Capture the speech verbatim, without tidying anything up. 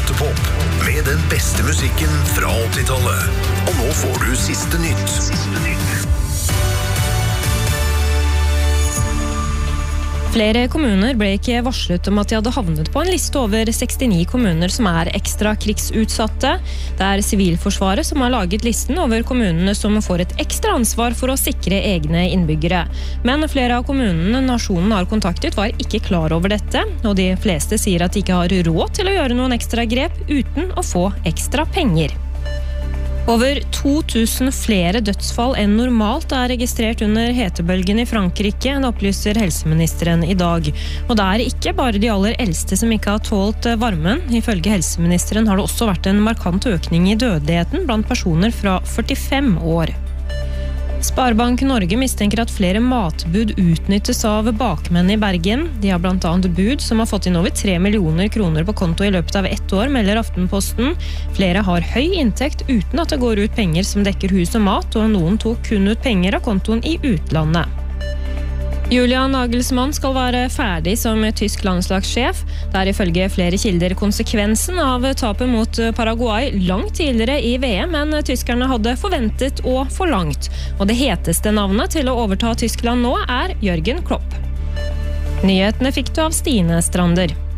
Toppop med den beste musikken fra åttitallet. Og nå får du siste nytt. Siste nytt. Flere kommuner ble ikke varslet om at de hadde havnet på en liste over sekstini kommuner som er ekstra krigsutsatte. Det er Sivilforsvaret som har laget listen over kommunene som får et ekstra ansvar for å sikre egne innbyggere. Men flere av kommunene nasjonen har kontaktet var ikke klar over dette, og de fleste sier at de ikke har råd til å gjøre noen ekstra grep uten å få ekstra penger. Over to tusen flere dødsfall enn normalt er registrert under hetebølgen i Frankrike, det opplyser helseministeren i dag. Og det er ikke bare de aller eldste som ikke har tålt varmen. Ifølge helseministeren har det også vært en markant økning i dødeligheten blant personer fra førtifem år. Sparebank Norge mistenker at flere matbud utnyttes av bakmenn i Bergen. De har blant annet bud som har fått inn over tre millioner kroner på konto i løpet av ett år, melder Aftenposten. Flere har høy inntekt uten at det går ut penger som dekker hus og mat, og noen tok kun ut penger av kontoen i utlandet. Julian Nagelsmann skal være ferdig som tysk landslagssjef. Det er ifølge flere kilder konsekvensen av tapet mot Paraguay langt tidligere i V M enn tyskerne hadde forventet og forlangt. Og det heteste navnet til å overta Tyskland nå er Jørgen Klopp. Nyhetene fikk du av Stine Strander.